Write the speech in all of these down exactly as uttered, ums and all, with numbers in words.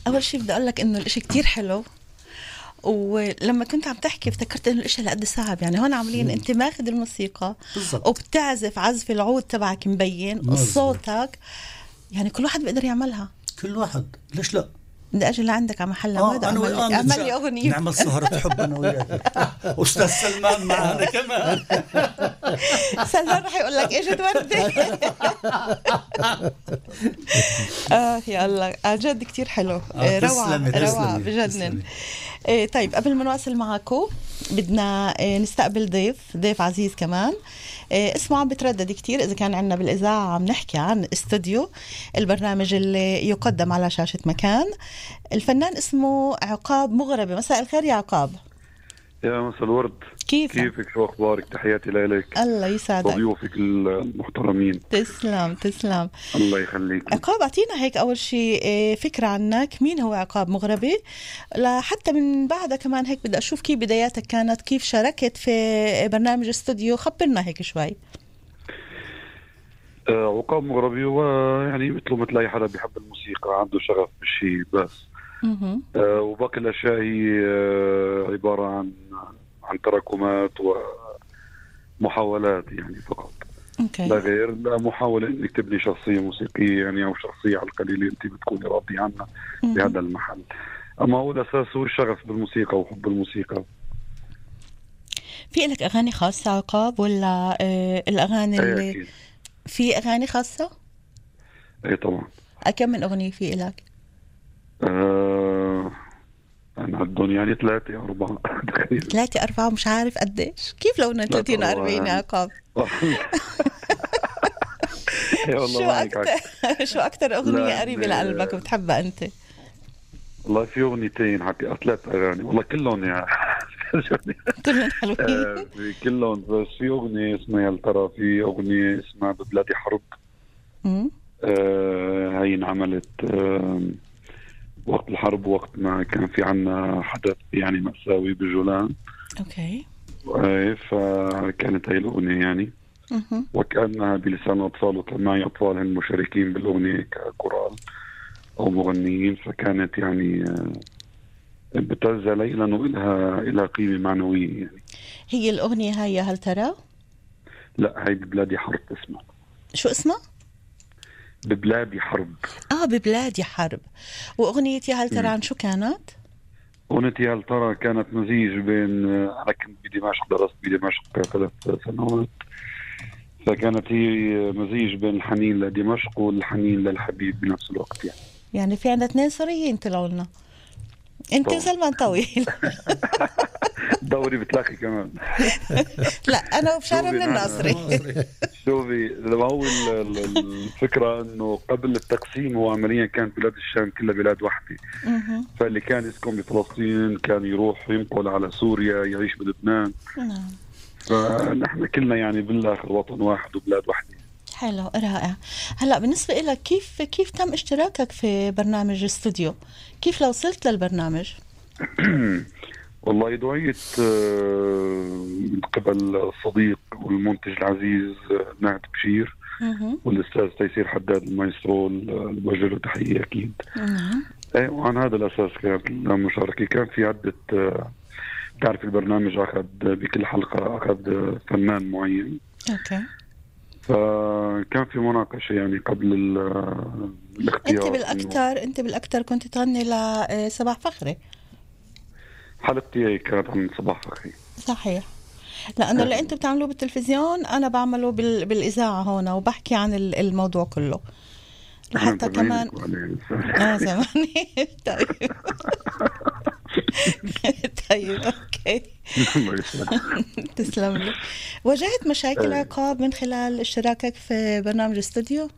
أول شيء بدي أقول لك إنه الإشي كتير حلو، ولما كنت عم تحكي افتكرت إنه الإشي لقد صعب. يعني هون عاملين أنت ماخذ الموسيقى بالضبط. وبتعزف عزف العود تبعك مبين وصوتك، يعني كل واحد بيقدر يعملها. كل واحد، ليش لا؟ بدي أجي لعندك على محل آه عماد أنا أعمل, وياه أعمل لي أغنية، نعمل سهرة حب أنا وياك. أستاذ سلمان معنا كمان. سلمان رح يقول لك إيش توردي. آه يا الله عن جد كتير حلو. آه روعة تسلمي روعة تسلمي بجنن. تسلمي. إيه طيب قبل ما نواصل معكم بدنا إيه نستقبل ضيف ضيف عزيز كمان. إيه اسمه عم بتردد كتير إذا كان عنا بالإذاعة عم نحكي عن استوديو، البرنامج اللي يقدم على شاشة مكان. الفنان اسمه عقاب مغربي. مساء الخير يا عقاب. يا مساء الورد. كيف كيفك؟ شو أخبارك؟ تحياتي لك. الله يسعدك. وضيوفك المحترمين. تسلم تسلم. الله يخليك. عقاب أعطينا هيك أول شيء فكرة عنك، مين هو عقاب مغربي؟ لحتى من بعدها كمان هيك بدي أشوف كيف بداياتك كانت، كيف شاركت في برنامج استوديو، خبرنا هيك شوي. آه عقاب مغربي هو يعني مثله مثل أي حدا بيحب الموسيقى، عنده شغف بالشيء بس. آه وباقي الأشياء هي آه عبارة عن عن تراكمات ومحاولات يعني فقط. أوكي. لا غير، لا محاولة انك تبني شخصية موسيقية يعني او شخصية على القليل انت بتكوني راضية عنها بهذا المحل. اما هو الاساس هو الشغف بالموسيقى وحب الموسيقى. في لك اغاني خاصة عقاب ولا آه الاغاني اللي أكيد. في اغاني خاصة؟ اي طبعا. كم من اغنية في لك؟ آه أنا عدون يعني ثلاثة أربعة. ثلاثة أربعة مش عارف قديش. كيف لو ثلاثين أربعين يا عقاب؟ شو أكتر شو أكتر أغنية قريبة لقلبك وبتحبها أنت؟ والله في أغنيتين حكي ثلاث أغاني والله كلهم يعني كلهم حلوين. كلهم، بس في أغنية اسمها يا ترى، في أغنية اسمها ببلادي حرب. امم آه هي انعملت آه وقت الحرب، وقت ما كان في عنا حدث يعني مأساوي بجولان. اوكي. فكانت هي الأغنية يعني اها وكأنها بلسان أطفال، وكان معي أطفال هن مشاركين بالأغنية ككورال أو مغنيين، فكانت يعني بتعزى لي لأنه إلها إلها قيمة معنوية يعني. هي الأغنية هاي هل ترى؟ لا هي ببلادي حرب اسمها. شو اسمها؟ ببلادي حرب. آه ببلادي حرب. وأغنية يا هل ترى عن شو كانت؟ أغنية يا هل ترى كانت مزيج بين، أنا كنت بدمشق، درست بدمشق ثلاث سنوات، فكانت هي مزيج بين الحنين لدمشق والحنين للحبيب بنفس الوقت يعني. يعني في عندنا اثنين سوريين طلعوا لنا، انت وسلمان طويل. دوري بتلاقي كمان. لا انا وبشارة من الناصري. شوفي لما هو الفكرة انه قبل التقسيم هو عمليا كان بلاد الشام كلها بلاد واحدة، فاللي كان يسكن بفلسطين كان يروح ينقل على سوريا يعيش بلبنان. نعم. فنحن كلنا يعني بالاخر وطن واحد وبلاد واحدة. حلو رائع. هلا بالنسبة لك كيف كيف تم اشتراكك في برنامج استوديو؟ كيف لو وصلت للبرنامج؟ والله دعيت من قبل الصديق والمنتج العزيز نهد بشير والاستاذ تيسير حداد المايسترو، بوجه له تحية اكيد. نعم. ايه وعن هذا الاساس كانت المشاركة. كان في عدة، تعرف البرنامج اخذ بكل حلقة اخذ فنان معين. اوكي. فكان في مناقشة يعني قبل الاختيار. انت بالاكثر انت بالاكثر كنت تغني لصباح فخري. حلقتي كانت عن صباح فخري. صحيح. لأنه اللي أنتوا بتعملوه بالتلفزيون أنا بعمله بال... بالإذاعة هنا وبحكي عن الموضوع كله لحتى كمان آه زماني. طيب طيب أوكي. تسلم لي. واجهت مشاكل عقاب من خلال اشتراكك في برنامج استوديو؟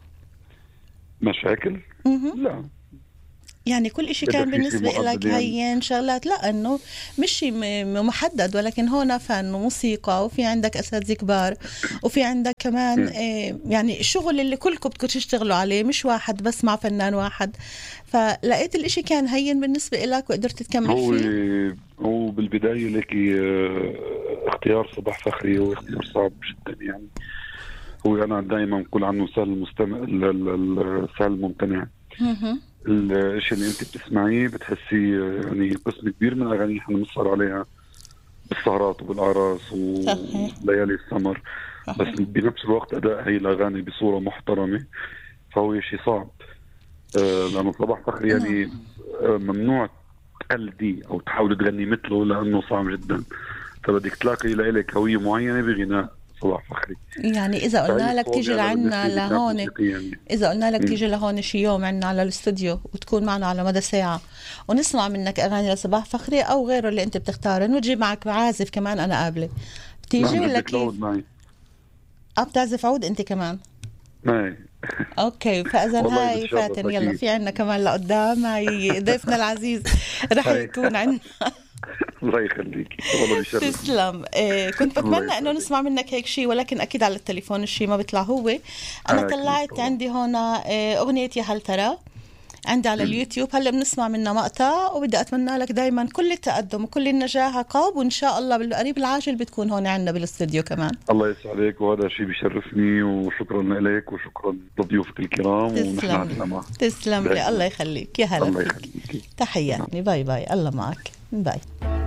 مشاكل؟ لا يعني كل إشي كان بالنسبة لك هين شغلات، لا إنه مش محدد، ولكن هنا فن وموسيقى وفي عندك أساتذة كبار وفي عندك كمان إيه يعني الشغل اللي كلكم بدكم تشتغلوا عليه، مش واحد بس مع فنان واحد. فلقيت الإشي كان هين بالنسبة لك وقدرت تكمل هو فيه. هو بالبداية لك اختيار صباح فخري هو اختيار صعب جدا يعني. هو أنا دائما أقول عنه سهل المستمع، سهل الممتنع. الشيء اللي انت بتسمعيه بتحسيه يعني قسم كبير من الاغاني احنا بنسهر عليها بالسهرات وبالاعراس وليالي السمر، بس بنفس الوقت اداء هي الاغاني بصوره محترمه، فهو شيء صعب. آه لانه صباح فخري يعني آه ممنوع تقلدي او تحاول تغني مثله لانه صعب جدا، فبدك تلاقي لك هويه معينه بغناء صباح فخري. يعني اذا قلنا لك تيجي لعنا لهون، اذا قلنا لك تيجي لهون شي يوم عنا على الاستوديو وتكون معنا على مدى ساعه ونسمع منك اغاني لصباح فخري او غيره اللي انت بتختاره، وتجيب معك عازف كمان، انا قابله بتيجي ولا كيف؟ اه بتعزف عود انت كمان؟ معي. اوكي، فاذا هاي فاتن يلا في عنا كمان لقدام، هاي ضيفنا العزيز رح يكون عندنا. الله يخليكي، والله بيشرف. تسلم. إيه كنت بتمنى انه نسمع منك هيك شيء، ولكن اكيد على التليفون الشيء ما بيطلع. هو انا طلعت عندي هون إيه اغنيه يا هل ترى عندي على اليوتيوب، هلا بنسمع منها مقطع، وبدي اتمنى لك دائما كل التقدم وكل النجاح عقاب، وان شاء الله بالقريب العاجل بتكون هون عندنا بالاستوديو كمان. الله يسعدك، وهذا شيء بيشرفني، وشكرا لك وشكرا لضيوفك الكرام. تسلم تسلم لي، الله يخليك، يا هلا فيك، تحياتي، باي باي، الله معك، باي.